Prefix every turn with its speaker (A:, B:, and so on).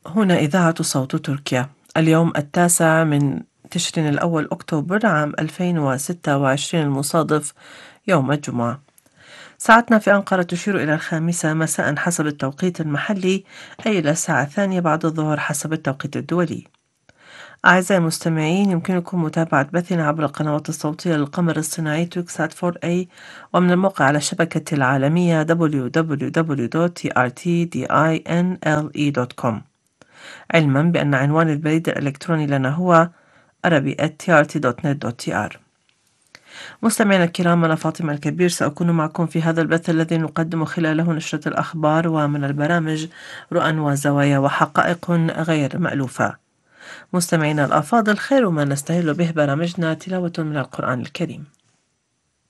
A: هنا إذاعة صوت تركيا. اليوم 9 من تشرين الأول أكتوبر عام 2026 المصادف يوم الجمعة. ساعتنا في أنقرة تشير إلى 5 مساء حسب التوقيت المحلي، أي إلى الساعة 2 بعد الظهر حسب التوقيت الدولي. أعزائي المستمعين، يمكنكم متابعة بثنا عبر القنوات الصوتية للقمر الصناعي توكسات 4A، ومن الموقع على الشبكة العالمية www.trtdinle.com، علما بأن عنوان البريد الإلكتروني لنا هو arabi@trt.net.tr. مستمعينا الكرام، أنا فاطمة الكبير سأكون معكم في هذا البث الذي نقدم خلاله نشرة الأخبار ومن البرامج رؤى وزوايا وحقائق غير مألوفة. مستمعينا الأفاضل، خير ما نستهل به برامجنا تلاوة من القرآن الكريم.